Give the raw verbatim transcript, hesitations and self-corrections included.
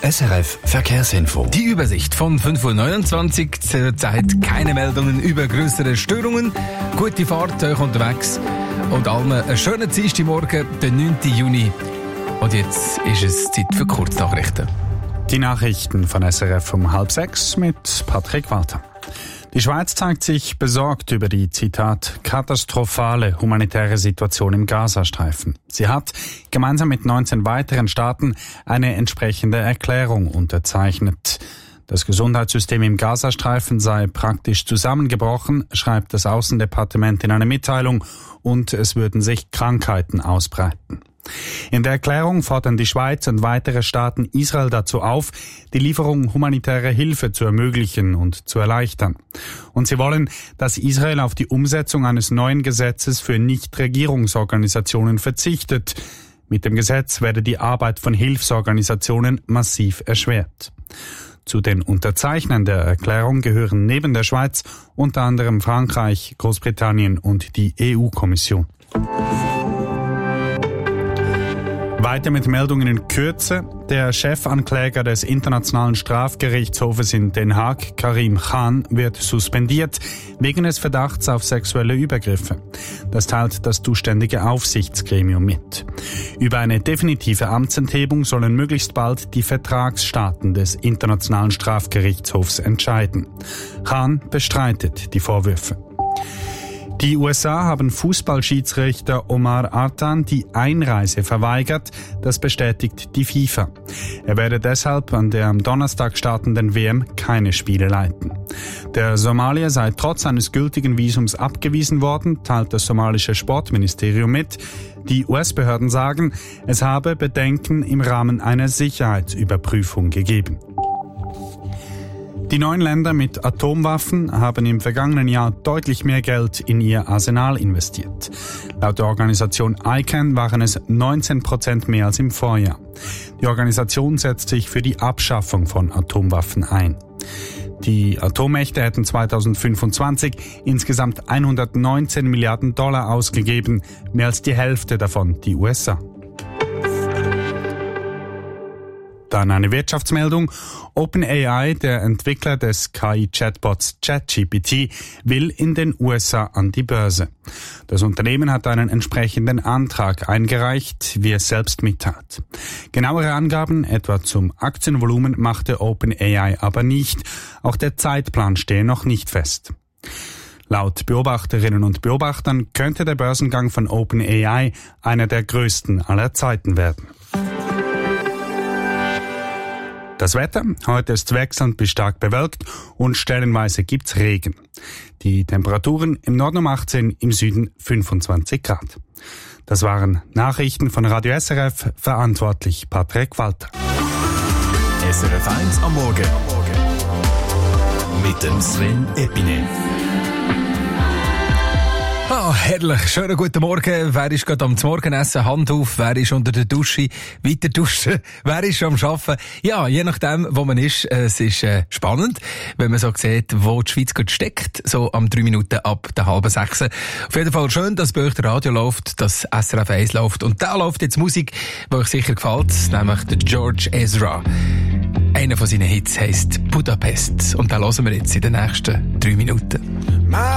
S R F Verkehrsinfo. Die Übersicht von fünf Uhr neunundzwanzig. Zurzeit keine Meldungen über größere Störungen. Gute Fahrt euch unterwegs. Und allen einen schönen Dienstagmorgen, den neunten Juni. Und jetzt ist es Zeit für Kurznachrichten. Die Nachrichten von S R F um halb sechs mit Patrick Walter. Die Schweiz zeigt sich besorgt über die, Zitat, katastrophale humanitäre Situation im Gazastreifen. Sie hat gemeinsam mit neunzehn weiteren Staaten eine entsprechende Erklärung unterzeichnet. Das Gesundheitssystem im Gazastreifen sei praktisch zusammengebrochen, schreibt das Außendepartement in einer Mitteilung, und es würden sich Krankheiten ausbreiten. In der Erklärung fordern die Schweiz und weitere Staaten Israel dazu auf, die Lieferung humanitärer Hilfe zu ermöglichen und zu erleichtern. Und sie wollen, dass Israel auf die Umsetzung eines neuen Gesetzes für Nichtregierungsorganisationen verzichtet. Mit dem Gesetz werde die Arbeit von Hilfsorganisationen massiv erschwert. Zu den Unterzeichnern der Erklärung gehören neben der Schweiz unter anderem Frankreich, Großbritannien und die E U-Kommission. Weiter mit Meldungen in Kürze. Der Chefankläger des Internationalen Strafgerichtshofes in Den Haag, Karim Khan, wird suspendiert wegen des Verdachts auf sexuelle Übergriffe. Das teilt das zuständige Aufsichtsgremium mit. Über eine definitive Amtsenthebung sollen möglichst bald die Vertragsstaaten des Internationalen Strafgerichtshofs entscheiden. Khan bestreitet die Vorwürfe. Die U S A haben Fußballschiedsrichter Omar Artan die Einreise verweigert, das bestätigt die FIFA. Er werde deshalb an der am Donnerstag startenden W M keine Spiele leiten. Der Somalier sei trotz eines gültigen Visums abgewiesen worden, teilt das somalische Sportministerium mit. Die U S-Behörden sagen, es habe Bedenken im Rahmen einer Sicherheitsüberprüfung gegeben. Die neuen Länder mit Atomwaffen haben im vergangenen Jahr deutlich mehr Geld in ihr Arsenal investiert. Laut der Organisation I C A N waren es neunzehn Prozent mehr als im Vorjahr. Die Organisation setzt sich für die Abschaffung von Atomwaffen ein. Die Atommächte hätten zweitausendfünfundzwanzig insgesamt hundertneunzehn Milliarden Dollar ausgegeben, mehr als die Hälfte davon die U S A. Dann eine Wirtschaftsmeldung. OpenAI, der Entwickler des K I-Chatbots ChatGPT, will in den U S A an die Börse. Das Unternehmen hat einen entsprechenden Antrag eingereicht, wie es selbst mitteilt. Genauere Angaben, etwa zum Aktienvolumen, machte OpenAI aber nicht. Auch der Zeitplan stehe noch nicht fest. Laut Beobachterinnen und Beobachtern könnte der Börsengang von OpenAI einer der größten aller Zeiten werden. Das Wetter, heute ist wechselnd bis stark bewölkt und stellenweise gibt's Regen. Die Temperaturen im Norden um achtzehn, im Süden fünfundzwanzig Grad. Das waren Nachrichten von Radio S R F, verantwortlich Patrick Walter. S R F eins am Morgen. Mit dem Sven Epine. Ah, herrlich. Schönen guten Morgen. Wer ist gerade am Morgenessen? Hand auf. Wer ist unter der Dusche? Weiter duschen. Wer ist schon am Arbeiten? Ja, je nachdem, wo man ist. Es ist äh, spannend, wenn man so sieht, wo die Schweiz gerade steckt. So am drei Minuten ab der halben sechs. Auf jeden Fall schön, dass bei euch der Radio läuft, dass S R F eins läuft. Und da läuft jetzt Musik, die euch sicher gefällt, nämlich der George Ezra. Einer von seinen Hits heisst Budapest. Und da hören wir jetzt in den nächsten drei Minuten.